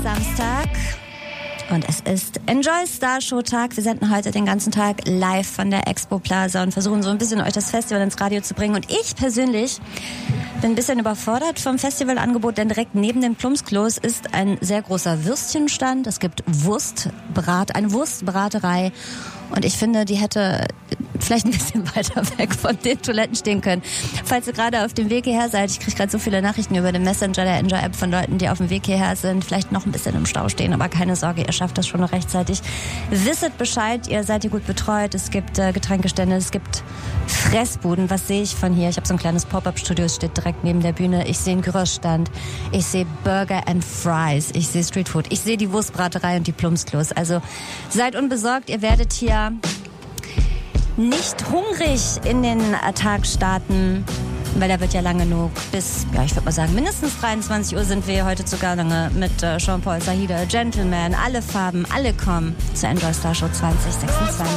Samstag und es ist Enjoy Star Show Tag. Wir senden heute den ganzen Tag live von der Expo Plaza und versuchen so ein bisschen euch das Festival ins Radio zu bringen. Und ich persönlich bin ein bisschen überfordert vom Festivalangebot, denn direkt neben den Plumpsklos ist ein sehr großer Würstchenstand. Es gibt eine Wurstbraterei. Und ich finde, die hätte vielleicht ein bisschen weiter weg von den Toiletten stehen können. Falls ihr gerade auf dem Weg hierher seid, ich kriege gerade so viele Nachrichten über den Messenger der Enjoy-App von Leuten, die auf dem Weg hierher sind, vielleicht noch ein bisschen im Stau stehen, aber keine Sorge, ihr schafft das schon noch rechtzeitig. Wisset Bescheid, ihr seid hier gut betreut, es gibt Getränkestände, es gibt Fressbuden. Was sehe ich von hier? Ich habe so ein kleines Pop-Up-Studio, es steht direkt neben der Bühne. Ich sehe einen Gyros-Stand, ich sehe Burger and Fries, ich sehe Streetfood, ich sehe die Wurstbraterei und die Plumpsklos. Also seid unbesorgt, ihr werdet hier nicht hungrig in den Tag starten, weil der wird ja lang genug. Bis, ja, ich würde mal sagen, mindestens 23 Uhr sind wir heute zugange mit Jean-Paul Zahida, Gentleman, alle Farben, alle kommen zur Enjoy Star Show 2026.